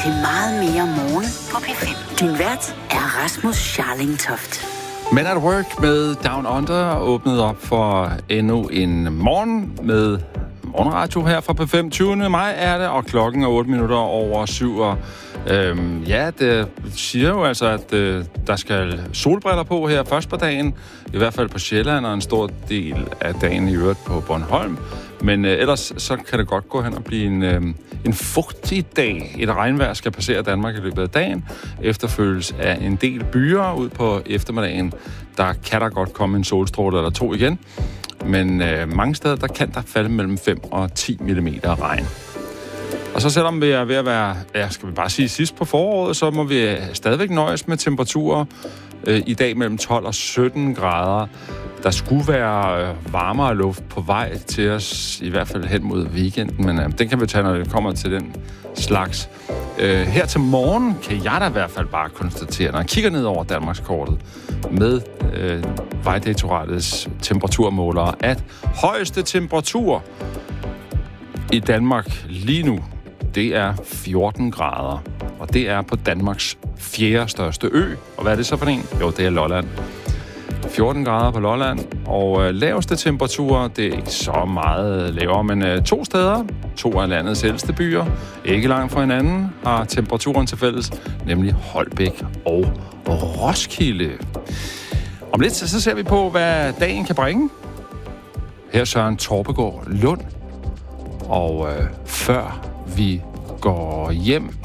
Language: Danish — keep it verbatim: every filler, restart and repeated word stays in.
til meget mere morgen på P fem. Din vært er Rasmus Scharling Toft. Men at Work med Down Under åbnede op for endnu en morgen med morgenradio her fra P fem. tyvende maj er det, og klokken er otte minutter over syv. Og, øhm, ja, det siger jo altså, at øh, der skal solbriller på her først på dagen. I hvert fald på Sjælland, og en stor del af dagen i øvrigt på Bornholm. Men øh, ellers så kan det godt gå hen og blive en, øh, en fugtig dag. Et regnvejr skal passere Danmark i løbet af dagen. Efterfølges af en del byer ud på eftermiddagen. Der kan der godt komme en solstråle eller to igen. Men øh, mange steder, der kan der falde mellem fem og ti millimeter regn. Og så selvom vi er ved at være, ja, skal vi bare sige sidst på foråret, så må vi stadigvæk nøjes med temperaturer øh, i dag mellem tolv og sytten grader. Der skulle være øh, varmere luft på vej til os, i hvert fald hen mod weekenden, men øh, den kan vi tage, når det kommer til den slags. Øh, her til morgen kan jeg da i hvert fald bare konstatere, når jeg kigger ned over Danmarkskortet med øh, Vejdirektoratets temperaturmålere, at højeste temperatur i Danmark lige nu, det er fjorten grader. Og det er på Danmarks fjerde største ø. Og hvad er det så for en? Jo, det er Lolland. fjorten grader på Lolland, og øh, laveste temperaturer, det er ikke så meget lavere, men øh, to steder, to af landets ældste byer, ikke langt fra hinanden, har temperaturen til fælles, nemlig Holbæk og Roskilde. Om lidt så ser vi på, hvad dagen kan bringe. Her Søren Torpegaard Lund, og øh, før vi går hjem,